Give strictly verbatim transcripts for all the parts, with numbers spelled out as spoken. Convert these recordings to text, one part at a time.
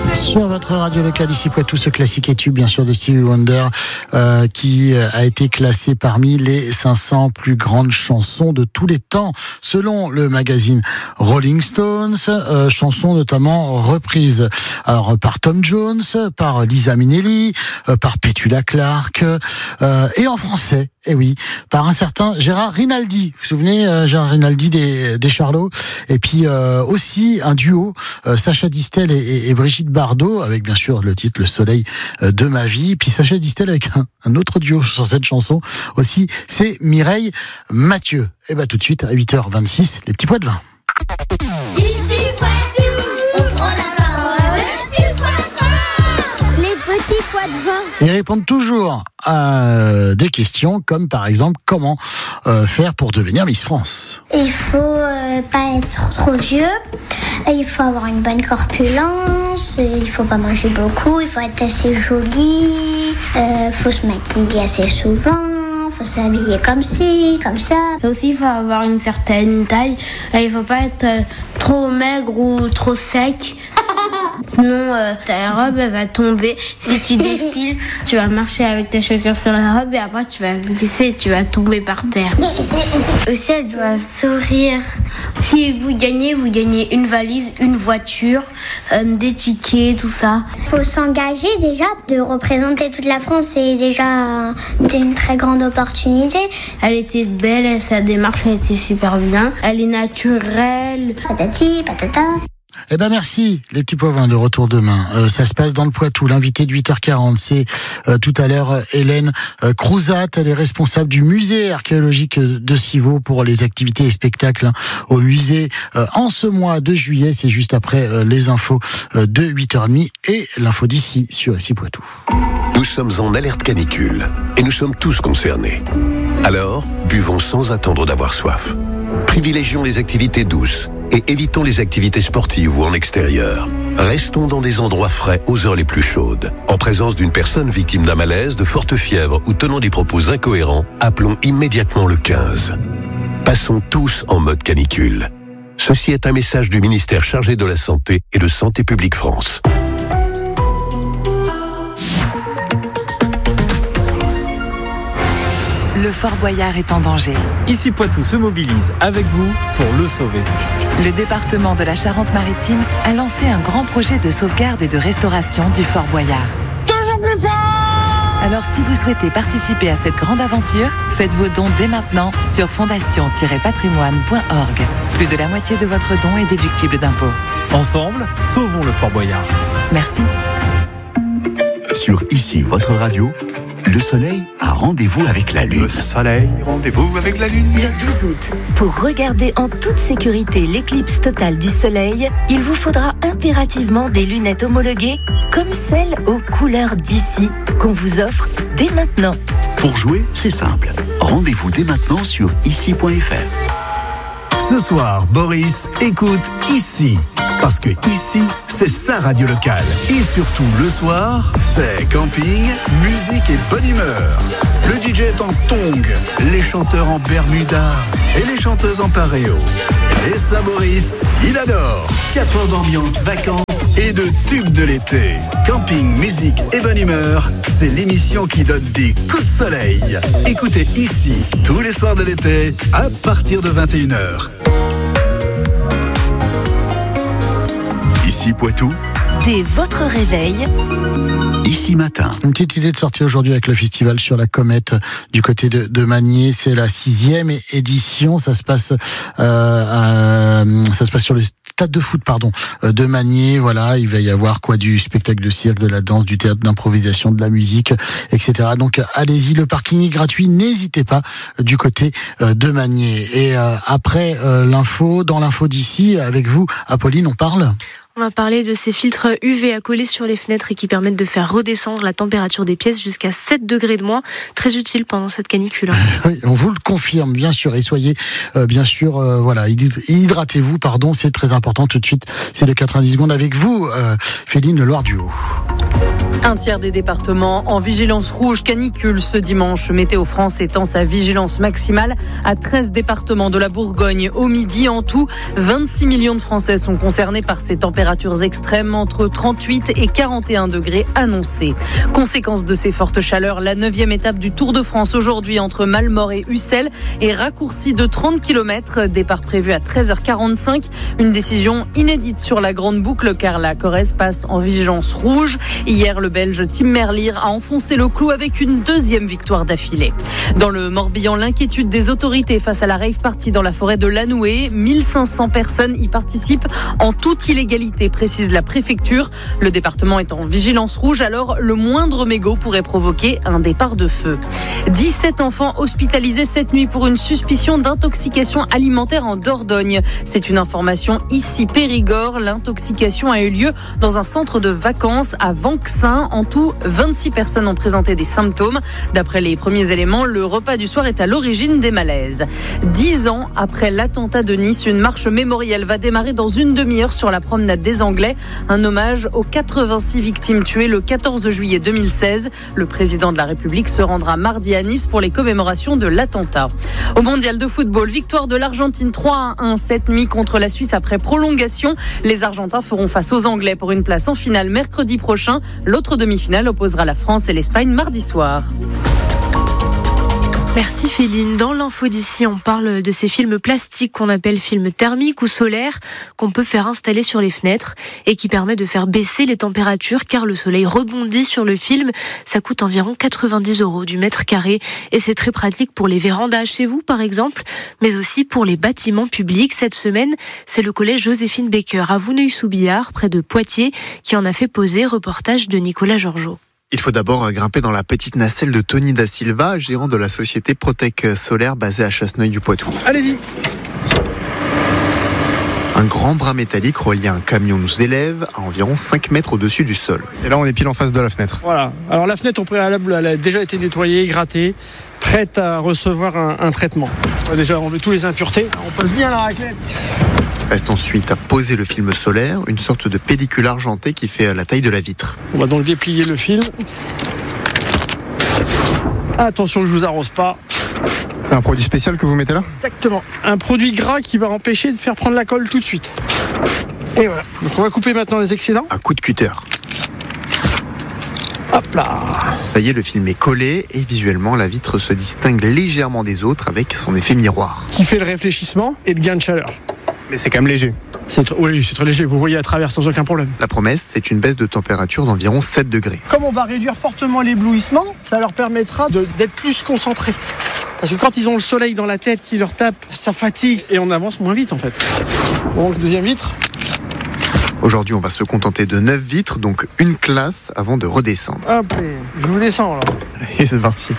Sur votre radio locale ici Poitou, ce classique et tube bien sûr de Stevie Wonder euh, qui a été classé parmi les cinq cents plus grandes chansons de tous les temps selon le magazine Rolling Stones, euh, chansons notamment reprises alors par Tom Jones, par Liza Minnelli, euh, par Petula Clark euh, et en français. Eh oui, par un certain Gérard Rinaldi. Vous vous souvenez, euh, Gérard Rinaldi des, des Charlots. Et puis euh, aussi un duo, euh, Sacha Distel et, et, et Brigitte Bardot, avec bien sûr le titre Le Soleil de ma vie. Puis Sacha Distel avec un, un autre duo sur cette chanson aussi, c'est Mireille Mathieu. Et bah tout de suite à huit heures vingt-six, les petits pois de vin. Ici Poitou, on prend la parole, les petits pois de vin. Les petits pois de vin. Ils répondent toujours à des questions comme par exemple comment euh, faire pour devenir Miss France. Il faut euh, pas être trop vieux, il faut avoir une bonne corpulence, il faut pas manger beaucoup, il faut être assez joli, il faut se maquiller assez souvent. Faut s'habiller comme ci, comme ça. Et aussi, il faut avoir une certaine taille. Et il faut pas être euh, trop maigre ou trop sec. Sinon, euh, ta robe, elle va tomber. Si tu défiles, tu vas marcher avec tes chaussures sur la robe et après, tu vas glisser et tu vas tomber par terre. Aussi, elles doivent sourire. Si vous gagnez, vous gagnez une valise, une voiture, euh, des tickets, tout ça. Il faut s'engager déjà. De représenter toute la France, c'est déjà une très grande opportunité. Elle était belle et sa démarche a été super bien. Elle est naturelle. Patati, patata. Eh ben merci les petits pois vins, de retour demain. Euh, ça se passe dans le Poitou. L'invité de huit heures quarante, c'est euh, tout à l'heure euh, Hélène euh, Crouzat. Elle est responsable du musée archéologique de Civaux pour les activités et spectacles hein, au musée euh, en ce mois de juillet. C'est juste après euh, les infos euh, de huit heures trente et l'info d'ici sur ici Poitou. Nous sommes en alerte canicule et nous sommes tous concernés. Alors, buvons sans attendre d'avoir soif. Privilégions les activités douces et évitons les activités sportives ou en extérieur. Restons dans des endroits frais aux heures les plus chaudes. En présence d'une personne victime d'un malaise, de forte fièvre ou tenant des propos incohérents, appelons immédiatement le quinze. Passons tous en mode canicule. Ceci est un message du ministère chargé de la Santé et de Santé publique France. Le Fort Boyard est en danger. Ici Poitou se mobilise avec vous pour le sauver. Le département de la Charente-Maritime a lancé un grand projet de sauvegarde et de restauration du Fort Boyard. Toujours plus fort. Alors si vous souhaitez participer à cette grande aventure, faites vos dons dès maintenant sur fondation tiret patrimoine point org. Plus de la moitié de votre don est déductible d'impôts. Ensemble, sauvons le Fort Boyard. Merci. Sur Ici votre radio, le soleil a rendez-vous avec la lune. Le soleil, rendez-vous avec la lune. Le douze août, pour regarder en toute sécurité l'éclipse totale du soleil, il vous faudra impérativement des lunettes homologuées comme celles aux couleurs d'ici qu'on vous offre dès maintenant. Pour jouer, c'est simple. Rendez-vous dès maintenant sur ici point f r. Ce soir, Boris écoute Ici. Parce que ici, c'est sa radio locale. Et surtout, le soir, c'est camping, musique et bonne humeur. Le D J est en tongs, les chanteurs en bermuda et les chanteuses en paréo. Et ça, Boris, il adore. quatre heures d'ambiance, vacances et de tubes de l'été. Camping, musique et bonne humeur, c'est l'émission qui donne des coups de soleil. Écoutez Ici, tous les soirs de l'été, à partir de vingt et une heures. Ici Poitou, Dès votre réveil, Ici matin. Une petite idée de sortie aujourd'hui avec le festival sur la comète du côté de, de Magnier. C'est la sixième édition. Ça se passe, euh, à, ça se passe sur le stade de foot, pardon, de Magnier. Voilà, il va y avoir quoi, du spectacle de cirque, de la danse, du théâtre d'improvisation, de la musique, et cetera. Donc allez-y, le parking est gratuit. N'hésitez pas du côté de Magnier. Et euh, après euh, l'info, dans l'info d'ici, avec vous, Apolline, on parle. On va parler de ces filtres U V à coller sur les fenêtres et qui permettent de faire redescendre la température des pièces jusqu'à sept degrés de moins. Très utile pendant cette canicule. Oui, on vous le confirme, bien sûr. Et soyez, euh, bien sûr, euh, voilà, hydratez-vous, pardon, c'est très important. Tout de suite, c'est le quatre-vingt-dix secondes avec vous, euh, Féline Loire du Haut. Un tiers des départements en vigilance rouge canicule ce dimanche. Météo France étend sa vigilance maximale à treize départements de la Bourgogne. Au midi, en tout, vingt-six millions de Français sont concernés par ces températures extrêmes entre trente-huit et quarante et un degrés annoncés. Conséquence de ces fortes chaleurs, la neuvième étape du Tour de France aujourd'hui entre Malmort et Ussel est raccourcie de trente kilomètres. Départ prévu à treize heures quarante-cinq. Une décision inédite sur la grande boucle car la Corrèze passe en vigilance rouge. Hier, le Belge Tim Merlier a enfoncé le clou avec une deuxième victoire d'affilée. Dans le Morbihan, l'inquiétude des autorités face à la rave party dans la forêt de Lanoué. mille cinq cents personnes y participent en toute illégalité, précise la préfecture. Le département est en vigilance rouge, alors le moindre mégot pourrait provoquer un départ de feu. dix-sept enfants hospitalisés cette nuit pour une suspicion d'intoxication alimentaire en Dordogne. C'est une information ici Périgord. L'intoxication a eu lieu dans un centre de vacances à Vanxin. En tout, vingt-six personnes ont présenté des symptômes. D'après les premiers éléments, le repas du soir est à l'origine des malaises. Dix ans après l'attentat de Nice, une marche mémorielle va démarrer dans une demi-heure sur la promenade des Anglais. Un hommage aux quatre-vingt-six victimes tuées le quatorze juillet deux mille seize. Le président de la République se rendra mardi à Nice pour les commémorations de l'attentat. Au mondial de football, victoire de l'Argentine trois à un cette nuit contre la Suisse après prolongation. Les Argentins feront face aux Anglais pour une place en finale mercredi prochain. L'autre demi-finale opposera la France et l'Espagne mardi soir. Merci Féline. Dans l'info d'ici, on parle de ces films plastiques qu'on appelle films thermiques ou solaires qu'on peut faire installer sur les fenêtres et qui permet de faire baisser les températures car le soleil rebondit sur le film. Ça coûte environ quatre-vingt-dix euros du mètre carré et c'est très pratique pour les vérandas chez vous par exemple, mais aussi pour les bâtiments publics. Cette semaine, c'est le collège Joséphine Baker à Vouneuil-sous-Biard, près de Poitiers, qui en a fait poser. Reportage de Nicolas Georgeot. Il faut d'abord grimper dans la petite nacelle de Tony Da Silva, gérant de la société Protec Solaire basée à Chasseneuil-du-Poitou. Allez-y. Un grand bras métallique relié à un camion nous élève à environ cinq mètres au-dessus du sol. Et là, on est pile en face de la fenêtre. Voilà. Alors la fenêtre au préalable, elle a déjà été nettoyée, grattée, prête à recevoir un, un traitement. On va déjà enlever tous les impuretés. On passe bien la raclette. Reste ensuite à poser le film solaire, une sorte de pellicule argentée qui fait la taille de la vitre. On va donc déplier le film. Attention, je vous arrose pas. C'est un produit spécial que vous mettez là ? Exactement. Un produit gras qui va empêcher de faire prendre la colle tout de suite. Et voilà. Donc on va couper maintenant les excédents. Un coup de cutter. Hop là. Ça y est, le film est collé et visuellement la vitre se distingue légèrement des autres avec son effet miroir. Qui fait le réfléchissement et le gain de chaleur. Mais c'est quand même léger. C'est tr- oui, c'est très léger. Vous voyez à travers sans aucun problème. La promesse, c'est une baisse de température d'environ sept degrés. Comme on va réduire fortement l'éblouissement, ça leur permettra de, d'être plus concentrés. Parce que quand ils ont le soleil dans la tête qui leur tape, ça fatigue et on avance moins vite en fait. Bon, deuxième vitre. Aujourd'hui, on va se contenter de neuf vitres, donc une classe avant de redescendre. Hop, je vous descends là. Et c'est parti.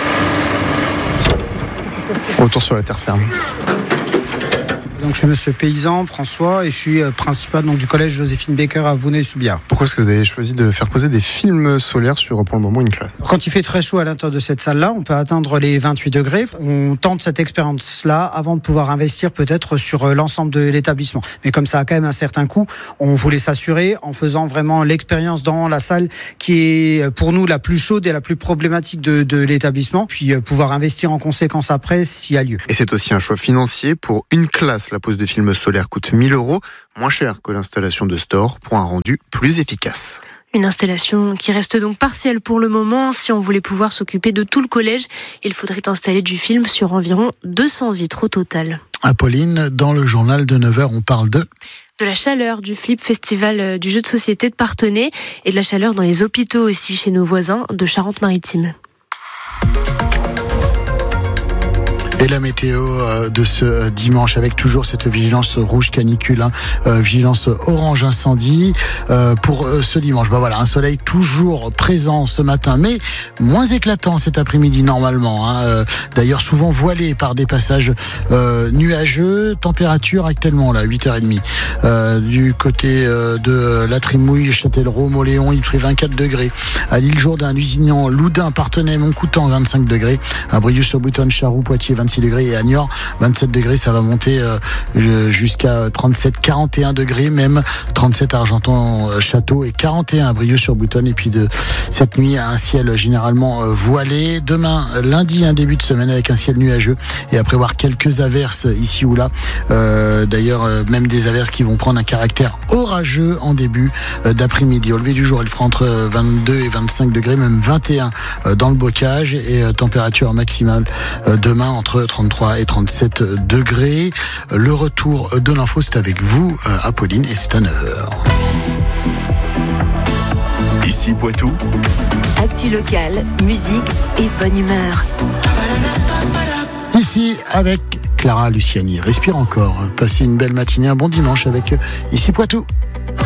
Retour sur la terre ferme. Donc je suis monsieur paysan François et je suis principal donc, du collège Joséphine Baker à Vouneuil-sous-Biard. Pourquoi est-ce que vous avez choisi de faire poser des films solaires sur pour le moment une classe ? Quand il fait très chaud à l'intérieur de cette salle-là, on peut atteindre les vingt-huit degrés. On tente cette expérience-là avant de pouvoir investir peut-être sur l'ensemble de l'établissement. Mais comme ça a quand même un certain coût, on voulait s'assurer en faisant vraiment l'expérience dans la salle qui est pour nous la plus chaude et la plus problématique de, de l'établissement, puis pouvoir investir en conséquence après s'il y a lieu. Et c'est aussi un choix financier pour une classe. La pose de film solaire coûte mille euros, moins cher que l'installation de store pour un rendu plus efficace. Une installation qui reste donc partielle pour le moment. Si on voulait pouvoir s'occuper de tout le collège, il faudrait installer du film sur environ deux cents vitres au total. Apolline, dans le journal de neuf heures, on parle de... de la chaleur du Flip Festival du jeu de société de Parthenay et de la chaleur dans les hôpitaux aussi chez nos voisins de Charente-Maritime. Et la météo de ce dimanche avec toujours cette vigilance rouge canicule, hein, euh, vigilance orange incendie euh, pour ce dimanche. Bah voilà, un soleil toujours présent ce matin, mais moins éclatant cet après-midi normalement. Hein, euh, d'ailleurs souvent voilé par des passages euh, nuageux. Température actuellement là, huit heures trente. Euh, du côté euh, de la Trimouille, Châtellerault, Moléon, il fait vingt-quatre degrés. À l'île Jourdain, Lusignan, Loudun, Parthenay, Montcoutan, vingt-cinq degrés. À Briouze-sur-Boutonne, Charroux, Poitiers, vingt vingt-six degrés, et à Niort, vingt-sept degrés. Ça va monter euh, jusqu'à trente-sept, quarante et un degrés, même trente-sept à Argenton-Château et quarante et un à Brieux-sur-Boutonne. Et puis de cette nuit, un ciel généralement euh, voilé. Demain, lundi, un début de semaine avec un ciel nuageux et à prévoir quelques averses ici ou là. Euh, d'ailleurs, euh, même des averses qui vont prendre un caractère orageux en début euh, d'après-midi. Au lever du jour, il fera entre vingt-deux et vingt-cinq degrés, même vingt et un euh, dans le bocage, et euh, température maximale euh, demain entre trente-trois et trente-sept degrés. Le retour de l'info, c'est avec vous, euh, Apolline, et c'est à neuf heures. Ici Poitou. Actu locale, musique et bonne humeur. Ici avec Clara Luciani. Respire encore. Passez une belle matinée, un bon dimanche avec Ici Poitou.